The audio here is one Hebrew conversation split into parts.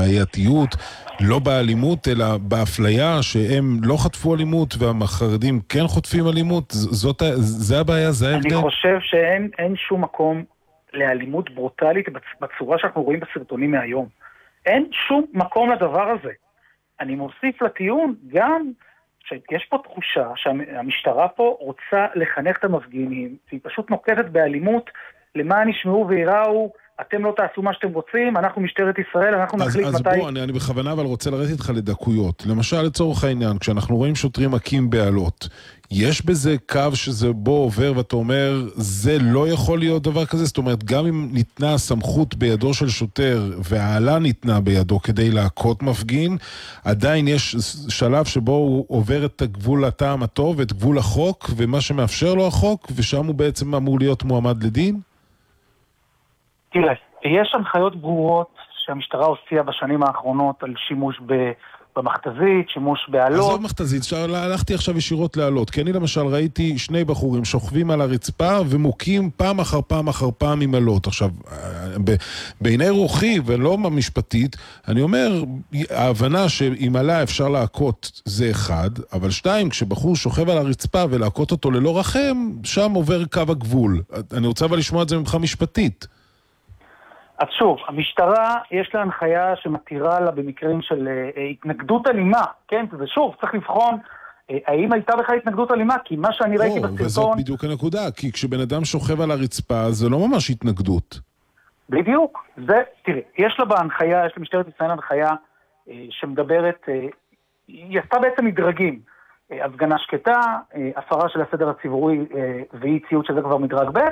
הבעייתיות לא באלימות, אלא באפליה, שהם לא חטפו אלימות, והחרדים כן חוטפים אלימות? זה הבעיה, זה ההבדל? אני חושב שאין שום מקום לאלימות ברוטלית בצורה שאנחנו רואים בסרטונים מהיום. אין שום מקום לדבר הזה. אני מוסיף לטיעון גם שיש פה תחושה שהמשטרה פה רוצה לחנך את המפגינים, והיא פשוט נוקטת באלימות למען ישמעו ויראו, אתם לא תעשו מה שאתם רוצים, אנחנו משטרת ישראל, אנחנו נחליט מתי... אז בוא, אני בכוונה אבל רוצה לרדת איתך לדקויות. למשל, לצורך העניין, כשאנחנו רואים שוטרים מכים בעלות, יש בזה קו שזה בו עובר ואתה אומר, זה לא יכול להיות דבר כזה? זאת אומרת, גם אם ניתנה סמכות בידו של שוטר, והעלה ניתנה בידו כדי להכות מפגין, עדיין יש שלב שבו הוא עובר את הגבול הטעם הטוב, את גבול החוק, ומה שמאפשר לו החוק, ושם הוא בעצם אמור להיות מועמד לדין? תראה, יש הנחיות ברורות שהמשטרה הוציאה בשנים האחרונות על שימוש במכתזית, שימוש בעלות. עזוב מכתזית, הלכתי עכשיו ישירות לעלות, כי אני למשל ראיתי שני בחורים שוכבים על הרצפה ומוקים פעם אחר פעם אחר פעם עם עלות. עכשיו, בעיני רוחי ולא משפטית, אני אומר, ההבנה שעם עלה אפשר להכות זה אחד, אבל שתיים, כשבחור שוכב על הרצפה ולהכות אותו ללא רחם, שם עובר קו הגבול. אני רוצה אבל לשמוע את זה ממך משפטית. אז שוב, המשטרה יש לה הנחיה שמתירה לה במקרים של התנגדות אלימה, כן? ושוב, צריך לבחון האם הייתה בכלל התנגדות אלימה, כי מה שאני ראיתי בסרטון... וזאת בדיוק הנקודה, כי כשבן אדם שוכב על הרצפה, זה לא ממש התנגדות. בדיוק. תראי, יש לה בהנחיה, יש למשטרת ישראל הנחיה שמדברת, היא עשתה בעצם מדרגים. הפגנה שקטה, הפרה של הסדר הציבורי ואי ציות שזה כבר מדרג ב',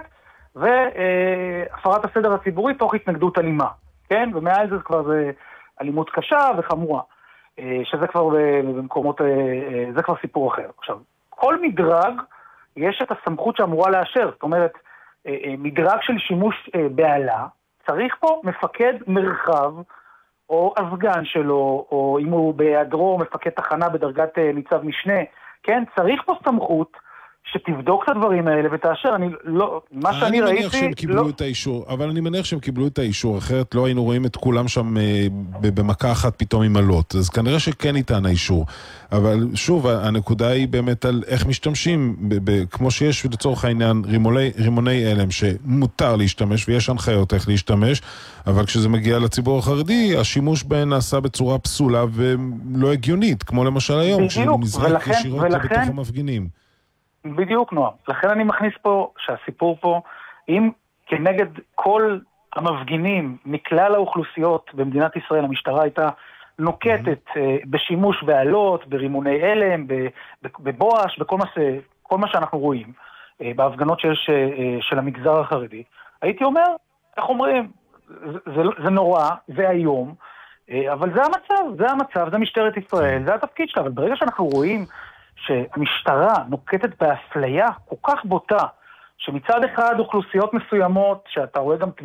והפרת הסדר הציבורי תוך התנגדות אלימה, כן? ומעל זה כבר זה אלימות קשה וחמורה, שזה כבר במקומות, זה כבר סיפור אחר. עכשיו, כל מדרג יש את הסמכות שאמורה לאשר, זאת אומרת, מדרג של שימוש בעלה, צריך פה מפקד מרחב, או הסגן שלו, או אם הוא בהיעדרו מפקד תחנה בדרגת ניצב משנה, כן? צריך פה סמכות, שתבדוק את הדברים האלה ותאשר, מה שאני ראיתי... מניח שהם קיבלו את האישור, אבל אני מניח שהם קיבלו את האישור, אחרת לא היינו רואים את כולם שם במכה אחת פתאום עם עלות, אז כנראה שכן ניתן האישור, אבל שוב, הנקודה היא באמת על איך משתמשים, כמו שיש לצורך העניין רימוני אלם שמותר להשתמש, ויש הנחיות איך להשתמש, אבל כשזה מגיע לציבור החרדי, השימוש בהן נעשה בצורה פסולה ולא הגיונית, כמו למשל היום, שנזרק ישירות בתוך המפגינים. בדיוק, נועם. לכן אני מכניס פה שהסיפור פה, אם כנגד כל המפגינים מכלל האוכלוסיות במדינת ישראל, המשטרה הייתה נוקטת בשימוש בעלות, ברימוני אלם, בבואש, בכל מה שאנחנו רואים, בהפגנות שיש של המגזר החרדי, הייתי אומר, איך אומרים, זה נורא, זה היום, אבל זה המצב, זה משטרת ישראל, זה התפקיד שלה, אבל ברגע שאנחנו רואים שהמשטרה נוקטת באפליה כל כך בוטה, שמצד אחד אוכלוסיות מסוימות, שאתה רואה גם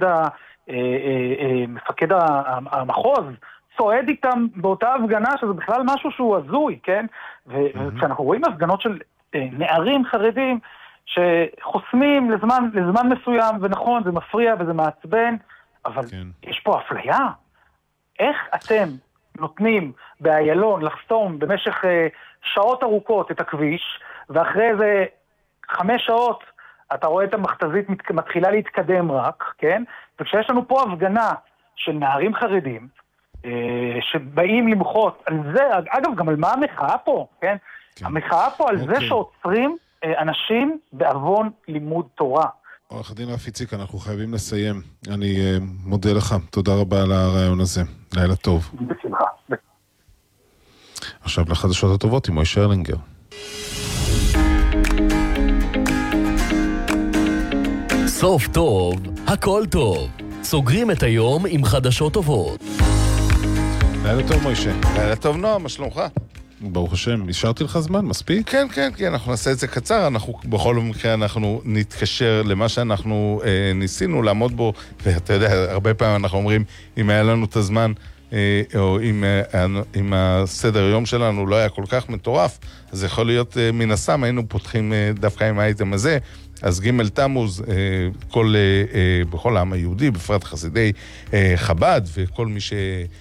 מפקד המחוז, צועד איתם באותה הפגנה, שזה בכלל משהו שהוא הזוי, כן? וכשאנחנו רואים הפגנות של נערים חרדים, שחוסמים לזמן מסוים, ונכון, זה מפריע וזה מעצבן, אבל יש פה אפליה. איך אתם נותנים באיילון לחסום במשך שעות ארוכות את הכביש, ואחרי זה 5 שעות אתה רואה את המכתזית מתחילה להתקדם רק, כן? וכשיש לנו פה הפגנה של נערים חרדים, שבאים למחות על זה, אגב, גם על מה המחאה פה, כן? המחאה פה על זה שעוצרים אנשים בעוון לימוד תורה. עורך הדין רפי ציק, אנחנו חייבים לסיים. אני מודה לך, תודה רבה על הרעיון הזה. לילה טוב. בשמחה. עכשיו לחדשות הטובות עם מוישה ארלינגר. סוף טוב, הכל טוב. סוגרים את היום עם חדשות טובות. לילה טוב מוישה. לילה טוב נועם, מה שלומך? ברוך השם, השארתי לך זמן, מספיק? כן, אנחנו נעשה את זה קצר, בכל מקרה אנחנו נתקשר למה שאנחנו ניסינו לעמוד בו, ואתה יודע, הרבה פעמים אנחנו אומרים, אם היה לנו את הזמן, או אם הסדר יום שלנו לא היה כל כך מטורף, אז יכול להיות מן הסתם, היינו פותחים דווקא עם האייטם הזה, אז ג' תמוז, בכל העם היהודי, בפרט חסידי חב"ד, וכל מי